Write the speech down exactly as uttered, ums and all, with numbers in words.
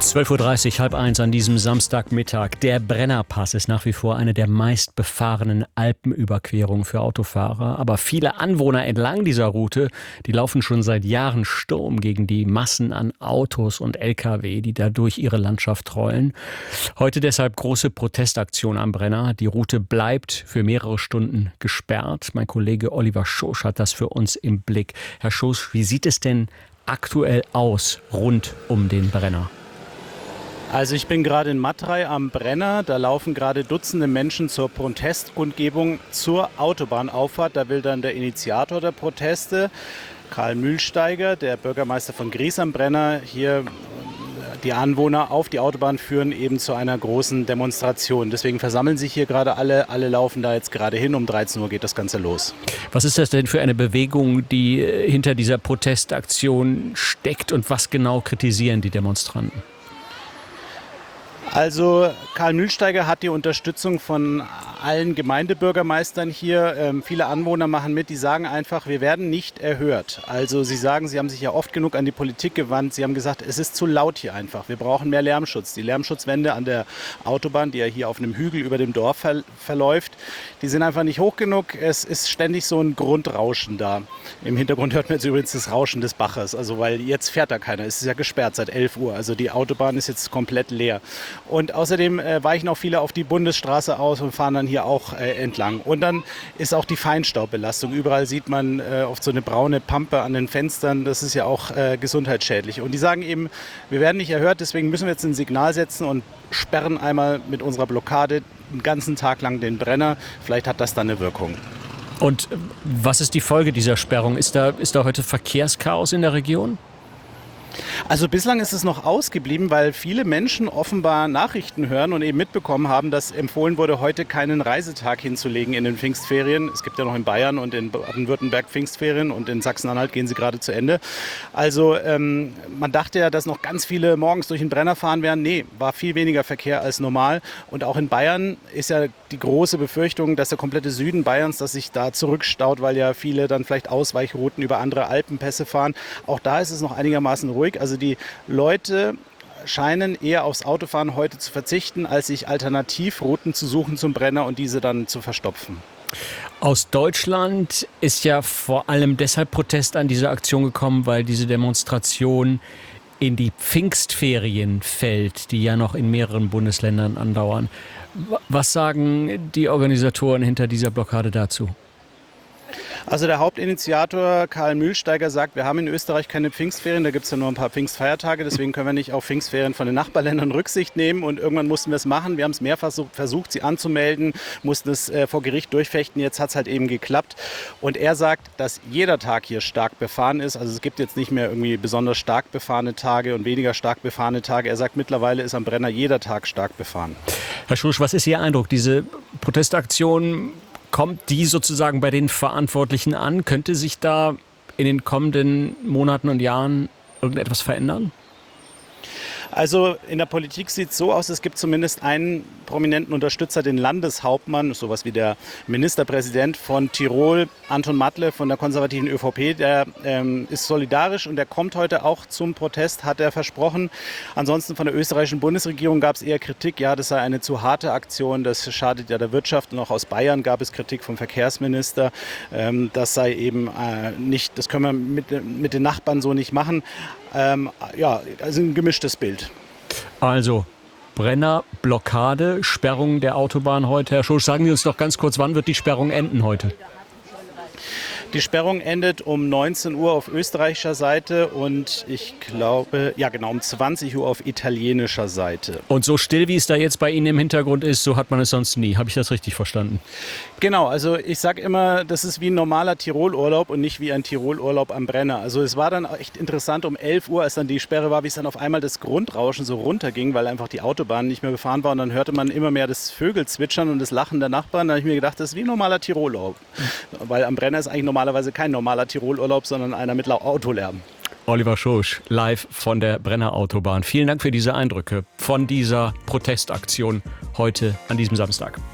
zwölf Uhr dreißig, halb eins an diesem Samstagmittag. Der Brennerpass ist nach wie vor eine der meistbefahrenen Alpenüberquerungen für Autofahrer. Aber viele Anwohner entlang dieser Route, die laufen schon seit Jahren Sturm gegen die Massen an Autos und L K W, die da durch ihre Landschaft rollen. Heute deshalb große Protestaktion am Brenner. Die Route bleibt für mehrere Stunden gesperrt. Mein Kollege Oliver Schosch hat das für uns im Blick. Herr Schosch, wie sieht es denn aktuell aus rund um den Brenner? Also ich bin gerade in Matrei am Brenner. Da laufen gerade Dutzende Menschen zur Protestkundgebung zur Autobahnauffahrt. Da will dann der Initiator der Proteste, Karl Mühlsteiger, der Bürgermeister von Gries am Brenner, hier die Anwohner auf die Autobahn führen, eben zu einer großen Demonstration. Deswegen versammeln sich hier gerade alle. Alle laufen da jetzt gerade hin. Um dreizehn Uhr geht das Ganze los. Was ist das denn für eine Bewegung, die hinter dieser Protestaktion steckt, und was genau kritisieren die Demonstranten? Also Karl Mühlsteiger hat die Unterstützung von allen Gemeindebürgermeistern hier. Ähm, viele Anwohner machen mit, die sagen einfach, wir werden nicht erhört. Also sie sagen, sie haben sich ja oft genug an die Politik gewandt. Sie haben gesagt, es ist zu laut hier einfach. Wir brauchen mehr Lärmschutz. Die Lärmschutzwände an der Autobahn, die ja hier auf einem Hügel über dem Dorf ver- verläuft, die sind einfach nicht hoch genug. Es ist ständig so ein Grundrauschen da. Im Hintergrund hört man jetzt übrigens das Rauschen des Baches. Also weil jetzt fährt da keiner. Es ist ja gesperrt seit elf Uhr. Also die Autobahn ist jetzt komplett leer. Und außerdem äh, weichen auch viele auf die Bundesstraße aus und fahren dann hier auch äh, entlang. Und dann ist auch die Feinstaubbelastung. Überall sieht man äh, oft so eine braune Pampe an den Fenstern. Das ist ja auch äh, gesundheitsschädlich. Und die sagen eben, wir werden nicht erhört, deswegen müssen wir jetzt ein Signal setzen und sperren einmal mit unserer Blockade den ganzen Tag lang den Brenner. Vielleicht hat das dann eine Wirkung. Und was ist die Folge dieser Sperrung? Ist da, ist da heute Verkehrschaos in der Region? Also bislang ist es noch ausgeblieben, weil viele Menschen offenbar Nachrichten hören und eben mitbekommen haben, dass empfohlen wurde, heute keinen Reisetag hinzulegen in den Pfingstferien. Es gibt ja noch in Bayern und in Baden-Württemberg Pfingstferien und in Sachsen-Anhalt gehen sie gerade zu Ende. Also ähm, man dachte ja, dass noch ganz viele morgens durch den Brenner fahren werden. Nee, war viel weniger Verkehr als normal. Und auch in Bayern ist ja die große Befürchtung, dass der komplette Süden Bayerns, dass sich da zurückstaut, weil ja viele dann vielleicht Ausweichrouten über andere Alpenpässe fahren. Auch da ist es noch einigermaßen ruhig. Also die Leute scheinen eher aufs Autofahren heute zu verzichten, als sich Alternativrouten zu suchen zum Brenner und diese dann zu verstopfen. Aus Deutschland ist ja vor allem deshalb Protest an diese Aktion gekommen, weil diese Demonstration in die Pfingstferien fällt, die ja noch in mehreren Bundesländern andauern. Was sagen die Organisatoren hinter dieser Blockade dazu? Also der Hauptinitiator Karl Mühlsteiger sagt, wir haben in Österreich keine Pfingstferien, da gibt es ja nur ein paar Pfingstfeiertage, deswegen können wir nicht auf Pfingstferien von den Nachbarländern Rücksicht nehmen, und irgendwann mussten wir es machen. Wir haben es mehrfach versucht, sie anzumelden, mussten es äh, vor Gericht durchfechten, jetzt hat es halt eben geklappt. Und er sagt, dass jeder Tag hier stark befahren ist, also es gibt jetzt nicht mehr irgendwie besonders stark befahrene Tage und weniger stark befahrene Tage. Er sagt, mittlerweile ist am Brenner jeder Tag stark befahren. Herr Schosch, was ist Ihr Eindruck? Diese Protestaktion, kommt die sozusagen bei den Verantwortlichen an? Könnte sich da in den kommenden Monaten und Jahren irgendetwas verändern? Also in der Politik sieht es so aus, es gibt zumindest einen prominenten Unterstützer, den Landeshauptmann, sowas wie der Ministerpräsident von Tirol, Anton Matle von der konservativen Ö V P, der ähm, ist solidarisch und der kommt heute auch zum Protest, hat er versprochen. Ansonsten von der österreichischen Bundesregierung gab es eher Kritik, ja, das sei eine zu harte Aktion, das schadet ja der Wirtschaft. Und auch aus Bayern gab es Kritik vom Verkehrsminister, ähm, das sei eben äh, nicht, das können wir mit, mit den Nachbarn so nicht machen. Ähm, ja, also ein gemischtes Bild. Also Brenner, Blockade, Sperrung der Autobahn heute. Herr Schosch, sagen Sie uns doch ganz kurz, wann wird die Sperrung enden heute? Die Sperrung endet um neunzehn Uhr auf österreichischer Seite und ich glaube, ja genau, um zwanzig Uhr auf italienischer Seite. Und so still, wie es da jetzt bei Ihnen im Hintergrund ist, so hat man es sonst nie. Habe ich das richtig verstanden? Genau, also ich sage immer, das ist wie ein normaler Tirolurlaub und nicht wie ein Tirolurlaub am Brenner. Also es war dann echt interessant um elf Uhr, als dann die Sperre war, wie es dann auf einmal das Grundrauschen so runterging, weil einfach die Autobahn nicht mehr befahren war, und dann hörte man immer mehr das Vögelzwitschern und das Lachen der Nachbarn. Da habe ich mir gedacht, das ist wie ein normaler Tirolurlaub, weil am Brenner ist eigentlich normalerweise kein normaler Tirolurlaub, sondern einer mit Autolärm. Oliver Schosch, live von der Brenner Autobahn. Vielen Dank für diese Eindrücke von dieser Protestaktion heute an diesem Samstag.